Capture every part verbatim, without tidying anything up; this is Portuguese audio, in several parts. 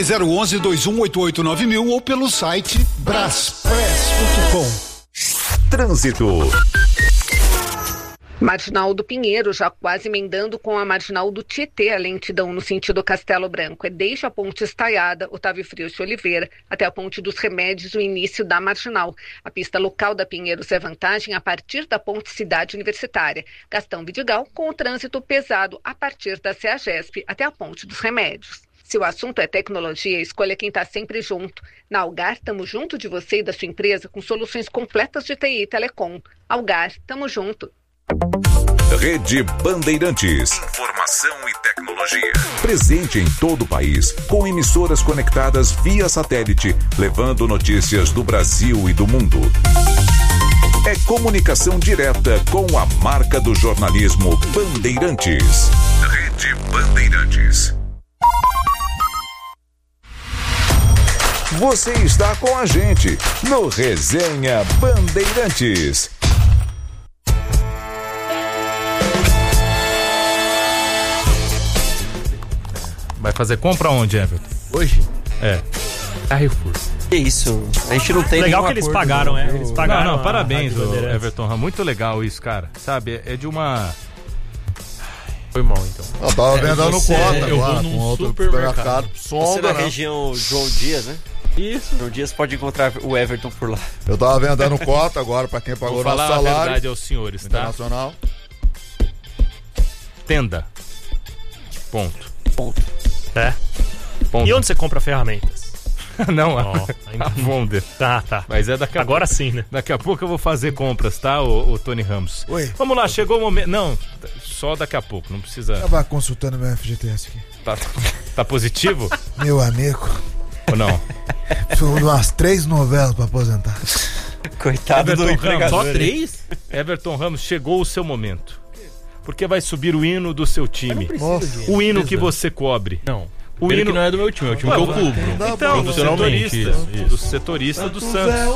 Ligue zero onze, dois um oito oito nove mil ou pelo site braspress ponto com. Trânsito. Marginal do Pinheiro, já quase emendando com a Marginal do Tietê, a lentidão no sentido Castelo Branco. É desde a ponte Estaiada, Otávio Frios de Oliveira, até a ponte dos Remédios, o início da Marginal. A pista local da Pinheiros é vantagem a partir da ponte Cidade Universitária. Gastão Vidigal, com o trânsito pesado a partir da CEAGESP até a ponte dos Remédios. Se o assunto é tecnologia, escolha quem está sempre junto. Na Algar, estamos junto de você e da sua empresa com soluções completas de T I e Telecom. Algar, tamo junto. Rede Bandeirantes. Informação e tecnologia. Presente em todo o país, com emissoras conectadas via satélite, levando notícias do Brasil e do mundo. É comunicação direta com a marca do jornalismo Bandeirantes. Rede Bandeirantes. Você está com a gente no Resenha Bandeirantes. Vai fazer compra onde, Everton? Hoje? É. Carrefour. Que isso? A gente não tem legal que eles pagaram, é? Eles pagaram. Não, não, parabéns, Everton. Muito legal isso, cara. Sabe, é de uma... Foi mal, então. Eu tava vendendo você, cota eu agora, vou num com outro supermercado. Sonda, Você na né? região João Dias, né? Isso. João Dias pode encontrar o Everton por lá. Eu tava vendendo cota agora pra quem pagou Vou nosso falar salário. a verdade aos senhores, tá? Internacional. Tenda. Ponto. Ponto. É. Ponto. E onde você compra ferramentas? Não, Oh, a, a Wonder. Tá, tá. Mas é daqui a Agora pouco, sim, né? Daqui a pouco eu vou fazer compras, tá, o, o Tony Ramos? Oi. Vamos lá, chegou o momento. Não, só daqui a pouco, não precisa. Tava consultando meu F G T S aqui. Tá, tá positivo? Meu amigo. Ou não? São umas três novelas pra aposentar. Coitado Everton do empregador. Ramos, só três? Everton Ramos, chegou o seu momento. Porque vai subir o hino do seu time. O hino que você cobre. Não. O hino que não é do meu time, é o time Ué, que eu cubro. Então, do setorista, Isso, isso. do setorista do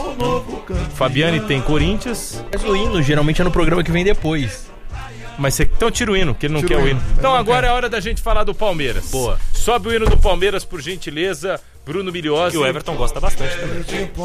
Santos. Fabiane tem Corinthians. Mas o hino geralmente é no programa que vem depois. Mas você, então tira o hino, que ele não Tira quer o o hino. hino. Então agora é hora da gente falar do Palmeiras. Boa. Sobe o hino do Palmeiras, por gentileza, Bruno Miliosi. Que o Everton gosta bastante também.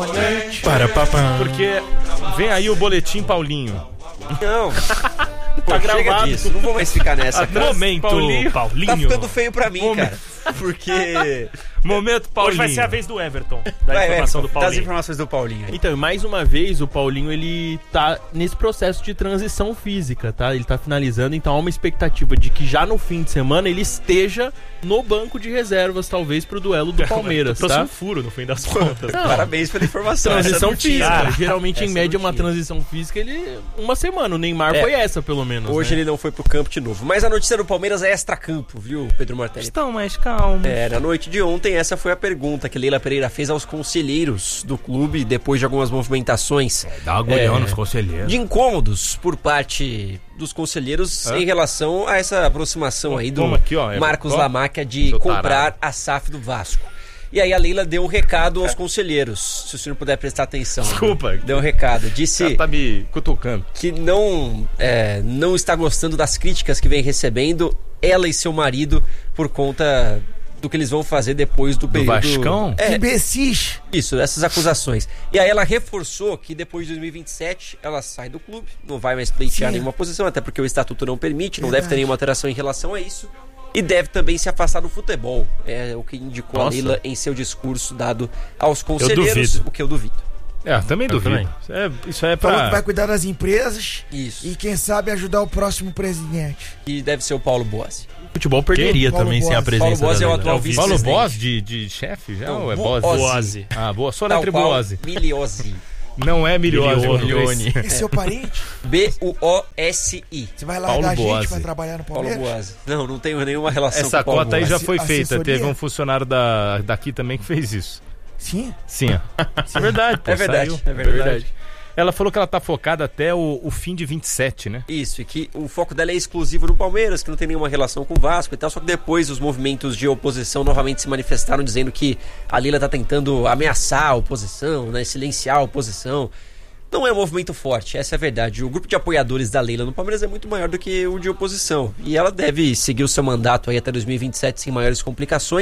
Para, papá. Porque vem aí o boletim Paulinho. Não. Pô, Tá chega gravado. disso, não vou mais ficar nessa, cara. Momento Paulinho. Paulinho. Tá ficando feio pra mim, Momento. cara. Porque... Momento Paulinho. Hoje vai ser a vez do Everton, da Vai, informação Everton, do Paulinho. das informações do Paulinho aí. Então, e mais uma vez, o Paulinho, ele tá nesse processo de transição física, tá? Ele tá finalizando, então há uma expectativa de que já no fim de semana ele esteja no banco de reservas, talvez, pro duelo do Palmeiras, Trouxe tá? um furo, no fim das contas. Não, Parabéns pela informação. transição essa eu não tinha. física. Ah, Geralmente, em essa média, eu não uma tinha. transição física, ele... Uma semana. O Neymar É. foi essa, pelo menos, Hoje né? ele não foi pro campo de novo. Mas a notícia do Palmeiras é extra-campo, viu, Pedro Martelli? Estão mais calmos. É, na noite de ontem, essa foi a pergunta que Leila Pereira fez aos conselheiros do clube, depois de algumas movimentações Dá uma agulhão É. nos conselheiros. de incômodos por parte dos conselheiros Hã? em relação a essa aproximação aí do Como aqui, ó, é- Marcos ó, Lamáquia de seu comprar tarado. a S A F do Vasco. E aí a Leila deu um recado aos conselheiros, se o senhor puder prestar atenção. Desculpa. Deu um recado, disse Ela tá me cutucando. que não, é, não está gostando das críticas que vem recebendo, ela e seu marido, por conta do que eles vão fazer depois do período... Vascão? É, Imbecis. isso, essas acusações. E aí ela reforçou que depois de dois mil e vinte e sete ela sai do clube, não vai mais pleitear Sim. nenhuma posição, até porque o estatuto não permite, não Verdade. deve ter nenhuma alteração em relação a isso. E deve também se afastar do futebol. É o que indicou Nossa. a Leila em seu discurso dado aos conselheiros, duvido. o que eu duvido. É, também Eu duvido. também. Isso é, isso é Falou que vai pra... cuidar das empresas Isso. e quem sabe ajudar o próximo presidente. E deve ser o Paulo Boazzi. O futebol perderia Paulo também sem a Boazzi. presença Paulo Boazzi da é o Leila. atual Eu vi. Paulo vice-presidente. Boaz de, de chefe já? Não, ou é Bo- Boaz? Boazzi. Ah, boa. Só Tal letra qual Boazzi. Miliosi. Não é Miliosi. Milione. Esse é seu parente? B U O S I. Você vai Paulo largar a gente Boazzi. pra trabalhar no Paulo Palmeiras? Boazzi. Não, não tenho nenhuma relação Essa com o Paulo cota aí já Boazzi. foi Assessoria? feita. Teve um funcionário da, daqui também que fez isso. Sim. Sim, ó. É verdade, pô, É verdade, saiu. é verdade. Ela falou que ela tá focada até o, o fim de vinte e sete, né? Isso, e que o foco dela é exclusivo no Palmeiras, que não tem nenhuma relação com o Vasco e tal, só que depois os movimentos de oposição novamente se manifestaram dizendo que a Leila tá tentando ameaçar a oposição, né, silenciar a oposição. Não é um movimento forte, essa é a verdade. O grupo de apoiadores da Leila no Palmeiras é muito maior do que o de oposição. E ela deve seguir o seu mandato aí até dois mil e vinte e sete sem maiores complicações.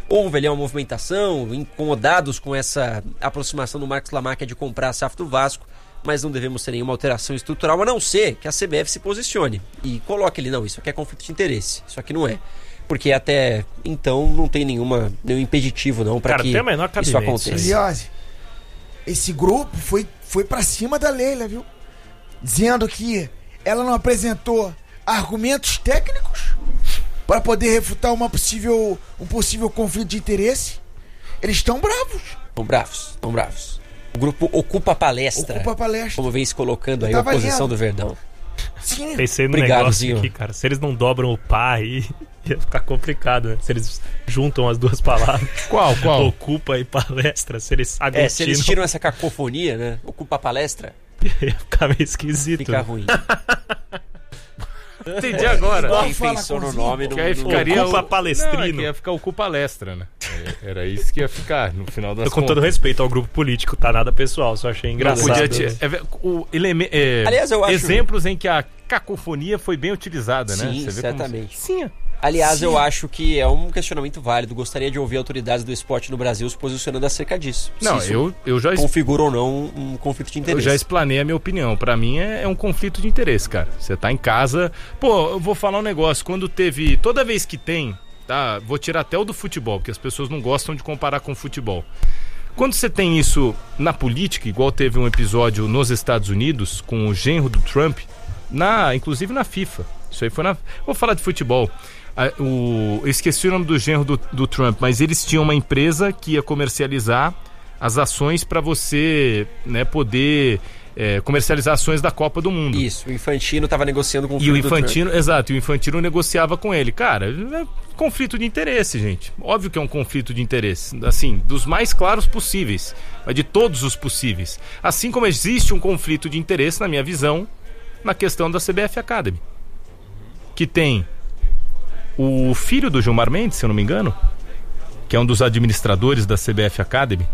houve ali uma movimentação, incomodados com essa aproximação do Marcos Lamáquia de comprar a S A F do Vasco, mas não devemos ter nenhuma alteração estrutural, a não ser que a C B F se posicione e coloque ali, não, isso aqui é conflito de interesse, isso aqui não é. Porque até então não tem nenhuma, nenhum impeditivo não para que tem a menor isso aconteça. Aliás, esse grupo foi, foi pra cima da Leila, viu? Dizendo que ela não apresentou argumentos técnicos para poder refutar uma possível, um possível conflito de interesse. Eles estão bravos. Estão bravos, estão bravos. O grupo ocupa a palestra. Ocupa a palestra. Como vem se colocando aí a Tá oposição valendo. do Verdão. Sim. Pensei no Obrigado, negócio Zinho. aqui, cara. Se eles não dobram o pá aí, ia ficar complicado, né? Se eles juntam as duas palavras. Qual, qual? Ocupa e palestra, se eles É, aglutinam, se eles tiram essa cacofonia, né? Ocupa a palestra, ia ficar meio esquisito. fica ruim. Entendi agora. Igual Quem fala pensou no cozinha. nome não, Que aí não- ficaria Ocupa o... palestrino. Não, é que ia ficar o cu palestra, né? É, Era isso que ia ficar no final das Com todo contas. respeito ao grupo político, tá nada pessoal, só achei engraçado. Podia ter- é, ve- o eleme- é, Aliás, eu acho- exemplos em que a cacofonia foi bem utilizada, né? Sim, Você vê certamente. Como... Sim, Aliás, Sim. eu acho que é um questionamento válido. Gostaria de ouvir autoridades do esporte no Brasil se posicionando acerca disso. não, se isso eu, eu já configura ou não um conflito de Eu interesse. já explanei a minha opinião. Pra mim é, é um conflito de interesse, cara. Você tá em casa. Pô, eu vou falar um negócio. Quando teve. Toda vez que tem, tá? Vou tirar até o do futebol, porque as pessoas não gostam de comparar com o futebol. Quando você tem isso na política, igual teve um episódio nos Estados Unidos com o genro do Trump, na, inclusive na FIFA. Isso aí foi na. Vou falar de futebol. Ah, o, eu esqueci o nome do genro do, do Trump, mas eles tinham uma empresa que ia comercializar as ações para você, né, poder é, comercializar ações da Copa do Mundo. Isso, o Infantino estava negociando com o E filho o do Trump. Infantino, exato, e o Infantino negociava com ele. Cara, é conflito de interesse, gente. Óbvio que é um conflito de interesse. Assim, dos mais claros possíveis, mas de todos os possíveis. Assim como existe um conflito de interesse, na minha visão, na questão da C B F Academy. Que tem o filho do Gilmar Mendes, se eu não me engano, que é um dos administradores da C B F Academy.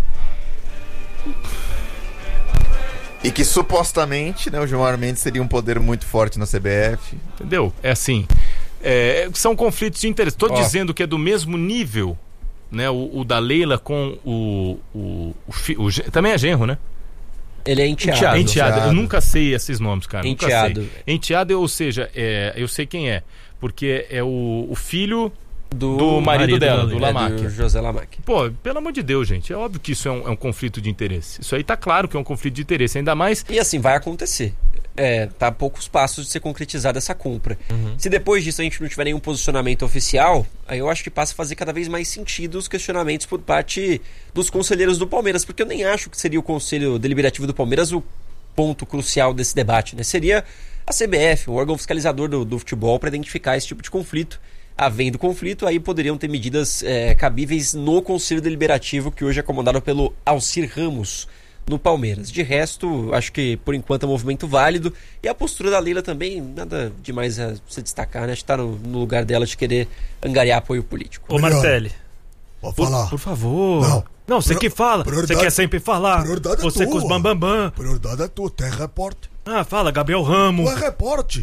E que supostamente, né, o Gilmar Mendes seria um poder muito forte na C B F. Entendeu? É assim. é, são conflitos de interesse. Estou Ó. dizendo que é do mesmo nível, né? O, o da Leila com o. o, o, fi- o gen- também é genro, né? Ele é enteado. Enteado. Enteado. Eu Enteado. nunca sei esses nomes, cara. Nunca Enteado. sei. Enteado, ou seja, é, eu sei quem é. Porque é o, o filho Do, do marido, marido dela, da do Leila. é, Lamáquia. do José Lamáquia. Pô, pelo amor de Deus, gente. É óbvio que isso é um, é um conflito de interesse. Isso aí tá claro que é um conflito de interesse. Ainda mais. E assim, vai acontecer. É, tá a poucos passos de ser concretizada essa compra. Se depois disso a gente não tiver nenhum posicionamento oficial, aí eu acho que passa a fazer cada vez mais sentido os questionamentos por parte dos conselheiros do Palmeiras, porque eu nem acho que seria o Conselho Deliberativo do Palmeiras o ponto crucial desse debate, né? Seria a C B F, o órgão fiscalizador do, do futebol, para identificar esse tipo de conflito. Havendo conflito, aí poderiam ter medidas é, cabíveis no Conselho Deliberativo, que hoje é comandado pelo Alcir Ramos, no Palmeiras. De resto, acho que por enquanto é um movimento válido. E a postura da Leila também, nada demais a se destacar, né? Acho que tá no, no lugar dela de querer angariar apoio político. Ô Martelli, Pode por, falar. por favor. Não. Não, você Prior- que fala. Você prioridade- quer sempre falar. prioridade é Você com os tua. bambambam. Prioridade é tua, tem repórter. Ah, fala, Gabriel Ramos. Tu é repórter.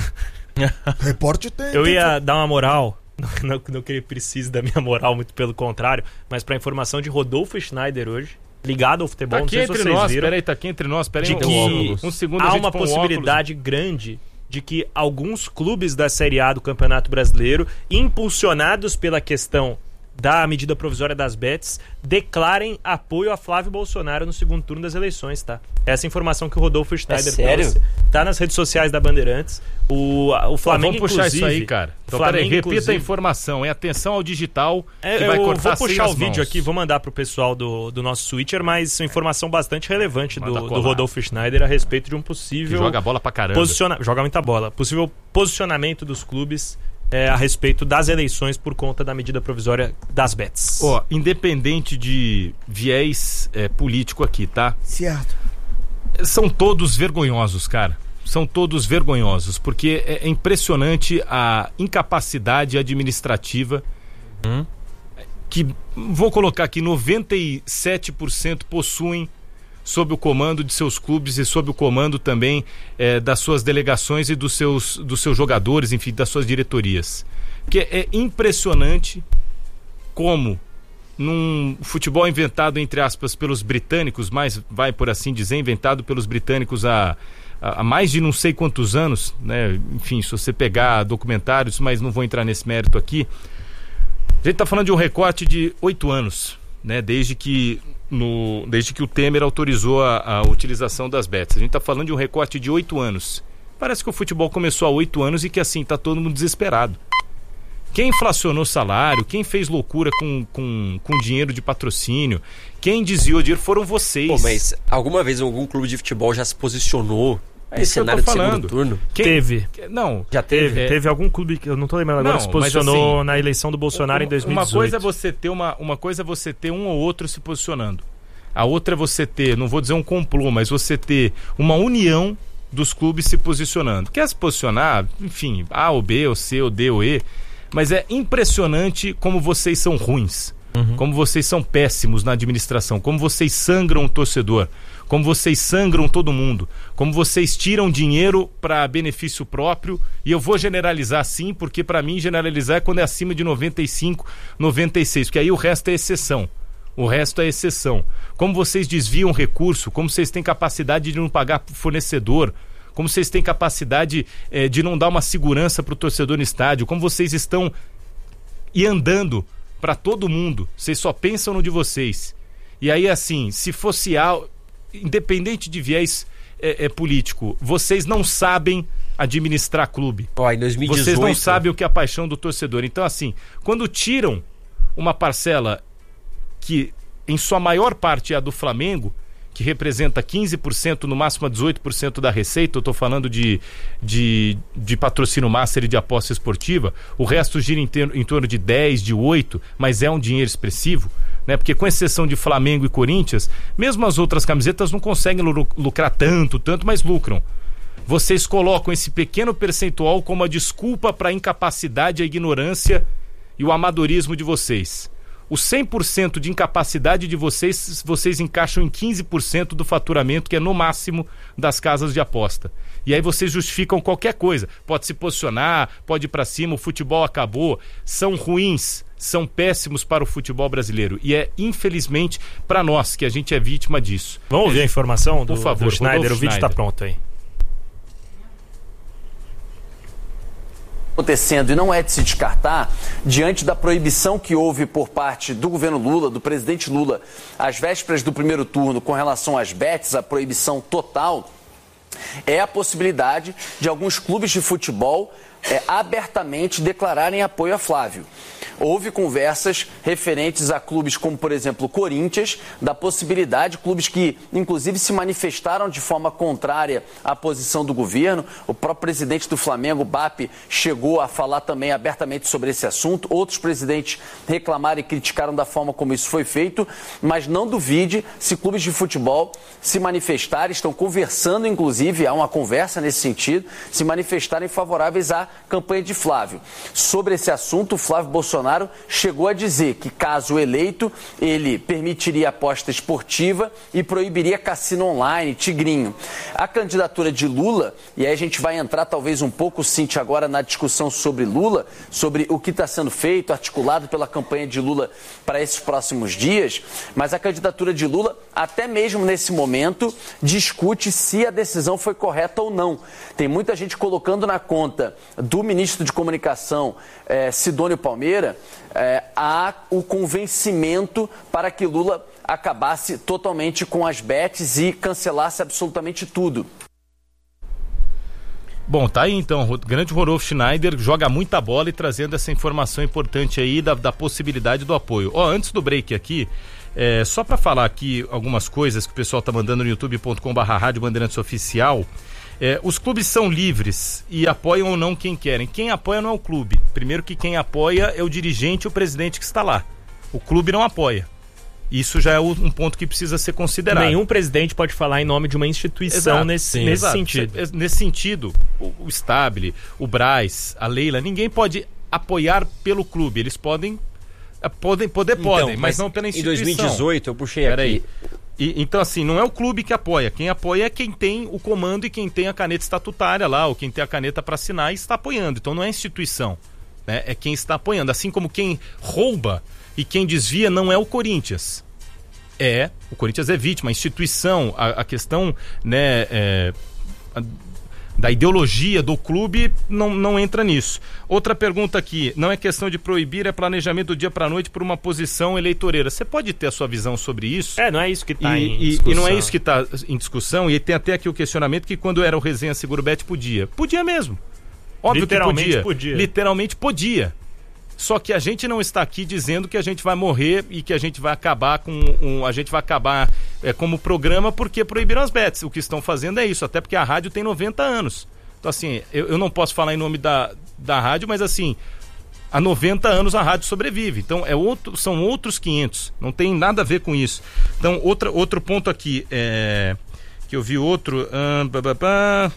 Repórter tem. Eu tem- ia dar uma moral, não, não que ele precise da minha moral, muito pelo contrário, mas pra informação de Rodolfo Schneider hoje, ligado ao futebol, Tá não aqui sei se entre vocês nós, viram, peraí, tá aqui entre nós, peraí. de um, que um segundo a há gente uma põe o possibilidade grande de que alguns clubes da Série A do Campeonato Brasileiro, impulsionados pela questão da medida provisória das bets, declarem apoio a Flávio Bolsonaro no segundo turno das eleições, tá? Essa informação que o Rodolfo Schneider sério? trouxe, tá nas redes sociais da Bandeirantes. O, o Pô, Flamengo, vamos puxar isso inclusive, aí, cara. Então, Flamengo, peraí, repita inclusive- a informação. É atenção ao digital É, que vai eu cortar vou sem puxar as o vídeo mãos. aqui, vou mandar pro pessoal do, do nosso Switcher, mas uma informação bastante relevante Manda do, colar. do Rodolfo Schneider a respeito de um Que possível joga bola pra caramba. posiciona... joga muita bola, possível posicionamento dos clubes é, a respeito das eleições por conta da medida provisória das bets. Ó, independente de viés é, político aqui, tá? Certo. São todos vergonhosos, cara. São todos vergonhosos, porque é é impressionante a incapacidade administrativa que, vou colocar aqui, noventa e sete por cento possuem sob o comando de seus clubes e sob o comando também eh, das suas delegações e dos seus, dos seus jogadores, enfim, das suas diretorias. Porque é impressionante como num futebol inventado, entre aspas, pelos britânicos, mas vai por assim dizer, inventado pelos britânicos há, há mais de não sei quantos anos, né? Enfim, se você pegar documentários, mas não vou entrar nesse mérito aqui. A gente está falando de um recorte de oito anos, né? Desde que, no, desde que o Temer autorizou a, a utilização das bets. A gente está falando de um recorte de oito anos. Parece que o futebol começou há oito anos e que assim está todo mundo desesperado. Quem inflacionou salário, quem fez loucura com, com, com dinheiro de patrocínio, quem desviou dinheiro foram vocês. Pô, mas alguma vez algum clube de futebol já se posicionou é nesse cenário de segundo turno? Quem, teve. Não. Já teve. É, teve algum clube, que eu não tô lembrando agora, não, que se posicionou assim, na eleição do Bolsonaro uma, em dois mil e dezoito. Uma coisa é você ter uma, uma coisa é você ter um ou outro se posicionando. A outra é você ter, não vou dizer um complô, mas você ter uma união dos clubes se posicionando. Quer se posicionar, enfim, A ou B, ou C, ou D, ou E, mas é impressionante como vocês são ruins, uhum. como vocês são péssimos na administração, como vocês sangram o torcedor, como vocês sangram todo mundo, como vocês tiram dinheiro para benefício próprio, e eu vou generalizar sim, porque para mim generalizar é quando é acima de noventa e cinco, noventa e seis, porque aí o resto é exceção. O resto é exceção. Como vocês desviam recurso, como vocês têm capacidade de não pagar fornecedor, como vocês têm capacidade eh, de não dar uma segurança para o torcedor no estádio, como vocês estão e andando para todo mundo, vocês só pensam no de vocês. E aí assim, se fosse algo, independente de viés eh, eh, político, vocês não sabem administrar clube. Oh, em dois mil e dezoito... Vocês não sabem o que é a paixão do torcedor. Então assim, quando tiram uma parcela que em sua maior parte é a do Flamengo, que representa quinze por cento, no máximo a dezoito por cento da receita, eu estou falando de, de, de patrocínio master e de aposta esportiva, o resto gira em, ter, em torno de dez, de oito, mas é um dinheiro expressivo, né? Porque com exceção de Flamengo e Corinthians, mesmo as outras camisetas não conseguem lucrar tanto, tanto, mas lucram. Vocês colocam esse pequeno percentual como a desculpa para a incapacidade, a ignorância e o amadorismo de vocês. O cem por cento de incapacidade de vocês, vocês encaixam em quinze por cento do faturamento, que é no máximo das casas de aposta. E aí vocês justificam qualquer coisa. Pode se posicionar, pode ir pra cima, o futebol acabou. São ruins, são péssimos para o futebol brasileiro. E é, infelizmente, para nós, que a gente é vítima disso. Vamos ouvir a informação do, Por favor, do Schneider? Rodolfo O vídeo está Schneider. pronto aí. Acontecendo, e não é de se descartar, diante da proibição que houve por parte do governo Lula, do presidente Lula, às vésperas do primeiro turno com relação às bets, a proibição total, é a possibilidade de alguns clubes de futebol é, abertamente declararem apoio a Flávio. Houve conversas referentes a clubes como, por exemplo, o Corinthians, da possibilidade, clubes que, inclusive, se manifestaram de forma contrária à posição do governo. O próprio presidente do Flamengo, B A P, chegou a falar também abertamente sobre esse assunto. Outros presidentes reclamaram e criticaram da forma como isso foi feito, mas não duvide se clubes de futebol se manifestarem, estão conversando, inclusive, há uma conversa nesse sentido, se manifestarem favoráveis à campanha de Flávio. Sobre esse assunto, o Flávio Bolsonaro chegou a dizer que, caso eleito, ele permitiria aposta esportiva e proibiria cassino online, tigrinho. A candidatura de Lula, e aí a gente vai entrar talvez um pouco, Cintia, agora na discussão sobre Lula, sobre o que está sendo feito, articulado pela campanha de Lula para esses próximos dias, mas a candidatura de Lula, até mesmo nesse momento, discute se a decisão foi correta ou não. Tem muita gente colocando na conta do ministro de Comunicação, eh, Sidônio Palmeira, É, há o convencimento para que Lula acabasse totalmente com as bets e cancelasse absolutamente tudo. Bom, tá aí então, o grande Rodolfo Schneider joga muita bola e trazendo essa informação importante aí da, da possibilidade do apoio. Ó, antes do break aqui, é, só para falar aqui algumas coisas que o pessoal tá mandando no youtube ponto com barra rádio Bandeirantes Oficial. É, os clubes são livres e apoiam ou não quem querem. Quem apoia não é o clube. Primeiro que quem apoia é o dirigente e o presidente que está lá. O clube não apoia. Isso já é um ponto que precisa ser considerado. Nenhum presidente pode falar em nome de uma instituição. Exato, nesse, sim, nesse exato. sentido. Nesse sentido, o, o Stabile, o Braz, a Leila, ninguém pode apoiar pelo clube. Eles podem, podem poder, então, podem, mas, mas não pela instituição. Em dois mil e dezoito, eu puxei Pera aqui... Aí. E, então assim, não é o clube que apoia. Quem apoia é quem tem o comando e quem tem a caneta estatutária lá, ou quem tem a caneta para assinar e está apoiando. Então não é a instituição, né? É quem está apoiando. Assim como quem rouba, E quem desvia não é o Corinthians. É, o Corinthians é vítima, a instituição, a, a questão, né, é, a, da ideologia do clube não, não entra nisso. Outra pergunta aqui, não é questão de proibir, é planejamento do dia para noite por uma posição eleitoreira. Você pode ter a sua visão sobre isso? É, não é isso que está em e, discussão. E não é isso que está em discussão, e tem até aqui o questionamento que quando era o Resenha Seguro Bet podia. Podia mesmo. Óbvio Literalmente que podia. podia. Literalmente podia. Só que a gente não está aqui dizendo que a gente vai morrer e que a gente vai acabar com um, a gente vai acabar é, como programa porque proibiram as bets. O que estão fazendo é isso, até porque a rádio tem noventa anos. Então assim, eu, eu não posso falar em nome da, da rádio, mas assim, há noventa anos a rádio sobrevive. Então é outro, são outros quinhentos, não tem nada a ver com isso. Então outra, outro ponto aqui, é, que eu vi outro... Hum, bah, bah, bah.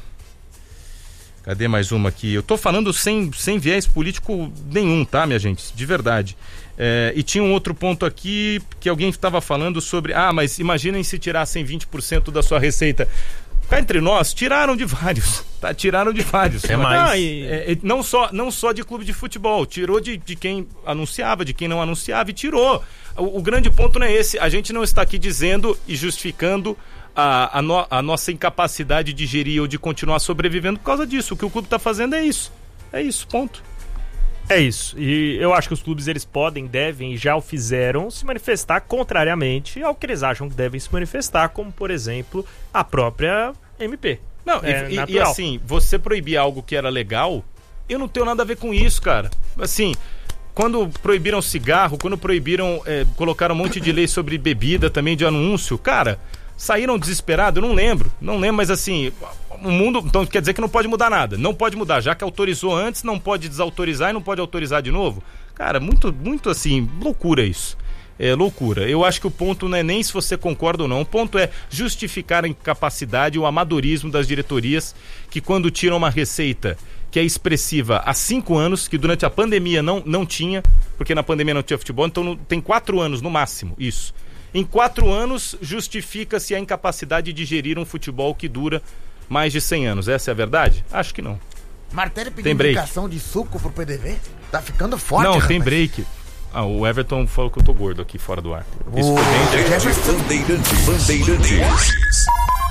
Cadê mais uma aqui? Eu tô falando sem, sem viés político nenhum, tá, minha gente? De verdade. É, e tinha um outro ponto aqui que alguém estava falando sobre... Ah, mas imaginem se tirassem vinte por cento da sua receita. Cá entre nós, tiraram de vários, tá? Tiraram de vários. É mais. Ah, e, é, não, só, não só de clube de futebol, tirou de, de quem anunciava, de quem não anunciava e tirou. O, o grande ponto não é esse. A gente não está aqui dizendo e justificando A, a, no, a nossa incapacidade de gerir ou de continuar sobrevivendo por causa disso. O que o clube está fazendo é isso. É isso, ponto. É isso. E eu acho que os clubes eles podem, devem e já o fizeram se manifestar contrariamente ao que eles acham que devem se manifestar, como, por exemplo, a própria M P. Não, é e, e, e assim, você proibir algo que era legal, eu não tenho nada a ver com isso, cara. Assim... Quando proibiram cigarro, quando proibiram, é, colocaram um monte de lei sobre bebida também de anúncio, cara, saíram desesperados, eu não lembro, não lembro, mas assim, o mundo, então quer dizer que não pode mudar nada, não pode mudar, já que autorizou antes, não pode desautorizar e não pode autorizar de novo. Cara, muito, muito assim, loucura isso. É loucura. Eu acho que o ponto não é nem se você concorda ou não, o ponto é justificar a incapacidade, o amadorismo das diretorias, que quando tiram uma receita que é expressiva há cinco anos, que durante a pandemia não, não tinha, porque na pandemia não tinha futebol, então não, tem quatro anos no máximo, isso. Em quatro anos justifica-se a incapacidade de gerir um futebol que dura mais de cem anos. Essa é a verdade? Acho que não. Martelli pediu indicação de suco pro P D V? Tá ficando forte, Não, rapaz. tem break. Ah, o Everton falou que eu tô gordo aqui fora do ar. Isso foi bem... Bandeirantes. Bandeirantes.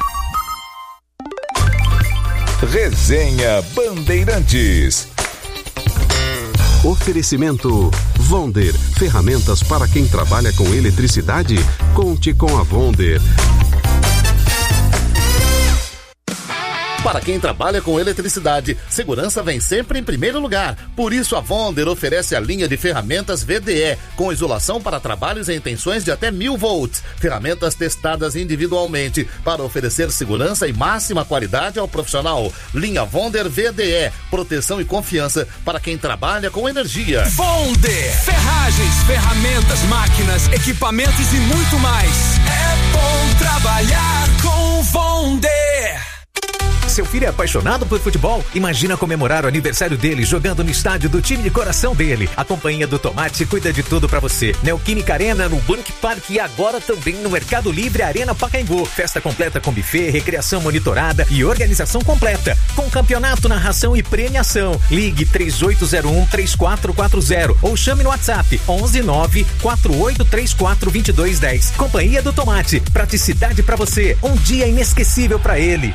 Resenha Bandeirantes. Oferecimento Vonder, ferramentas para quem trabalha com eletricidade. Conte com a Vonder. Para quem trabalha com eletricidade, segurança vem sempre em primeiro lugar. Por isso, a Vonder oferece a linha de ferramentas V D E, com isolação para trabalhos em tensões de até mil volts. Ferramentas testadas individualmente para oferecer segurança e máxima qualidade ao profissional. Linha Vonder V D E, proteção e confiança para quem trabalha com energia. Vonder, ferragens, ferramentas, máquinas, equipamentos e muito mais. É bom trabalhar com Vonder. Seu filho é apaixonado por futebol? Imagina comemorar o aniversário dele jogando no estádio do time de coração dele. A Companhia do Tomate cuida de tudo pra você. Neoquímica Arena no Bank Park e agora também no Mercado Livre Arena Pacaembu. Festa completa com buffet, recreação monitorada e organização completa. Com campeonato, narração e premiação. Ligue três oito zero um, três quatro quatro zero ou chame no WhatsApp onze nove quatro oito três quatro dois dois um zero. Companhia do Tomate. Praticidade pra você. Um dia inesquecível pra ele.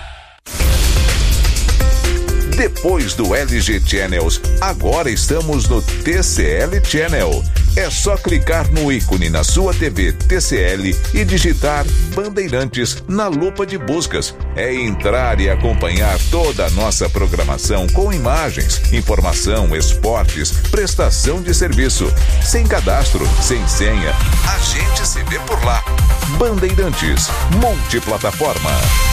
Depois do L G Channels, agora estamos no T C L Channel. É só clicar no ícone na sua T V T C L e digitar Bandeirantes na lupa de buscas. É entrar e acompanhar toda a nossa programação com imagens, informação, esportes, prestação de serviço. Sem cadastro, sem senha. A gente se vê por lá. Bandeirantes, multiplataforma.